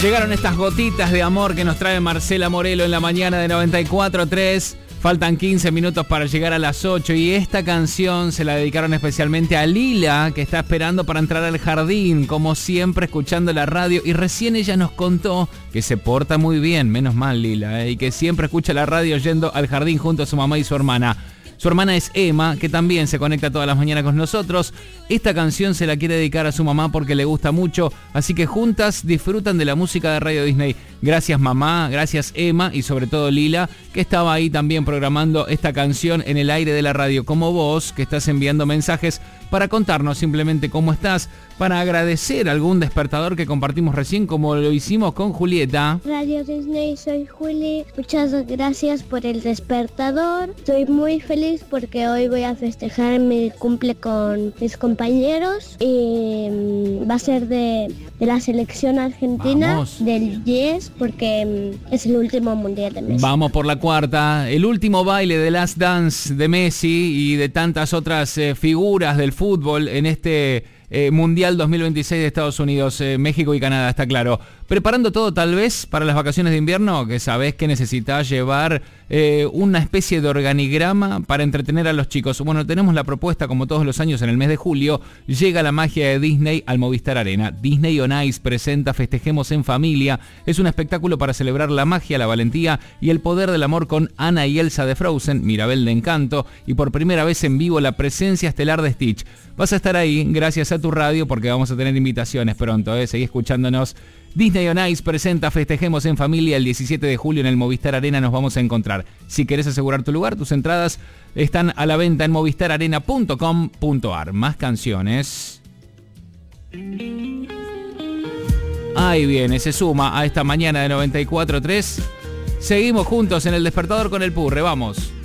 Llegaron estas gotitas de amor que nos trae Marcela Morelo en la mañana de 94.3. Faltan 15 minutos para llegar a las 8 y esta canción se la dedicaron especialmente a Lila, que está esperando para entrar al jardín, como siempre escuchando la radio, y recién ella nos contó que se porta muy bien, menos mal Lila, y que siempre escucha la radio yendo al jardín junto a su mamá y su hermana. Su hermana es Emma, que también se conecta todas las mañanas con nosotros. Esta canción se la quiere dedicar a su mamá porque le gusta mucho, así que juntas disfrutan de la música de Radio Disney. Gracias mamá, gracias Emma y sobre todo Lila, que estaba ahí también programando esta canción en el aire de la radio, como vos, que estás enviando mensajes para contarnos simplemente cómo estás, para agradecer algún despertador que compartimos recién, como lo hicimos con Julieta. Radio Disney, soy Juli. Muchas gracias por el despertador. Estoy muy feliz porque hoy voy a festejar mi cumple con mis compañeros. Y va a ser de la selección argentina. Vamos. Del Yes, porque es el último mundial de Messi. Vamos por la cuarta. El último baile de Last Dance de Messi y de tantas otras figuras del fútbol en este Mundial 2026 de Estados Unidos, México y Canadá, está claro. Preparando todo tal vez para las vacaciones de invierno, que sabés que necesitas llevar una especie de organigrama para entretener a los chicos. Bueno, tenemos la propuesta, como todos los años en el mes de julio, llega la magia de Disney al Movistar Arena. Disney on Ice presenta Festejemos en Familia. Es un espectáculo para celebrar la magia, la valentía y el poder del amor con Anna y Elsa de Frozen, Mirabel de Encanto y por primera vez en vivo la presencia estelar de Stitch. Vas a estar ahí gracias a tu radio porque vamos a tener invitaciones pronto, seguí escuchándonos. Disney on Ice presenta Festejemos en Familia el 17 de julio en el Movistar Arena. Nos vamos a encontrar. Si querés asegurar tu lugar, tus entradas están a la venta en movistararena.com.ar. Más canciones. Ahí viene, se suma a esta mañana de 94.3. Seguimos juntos en el despertador con el Purre, vamos.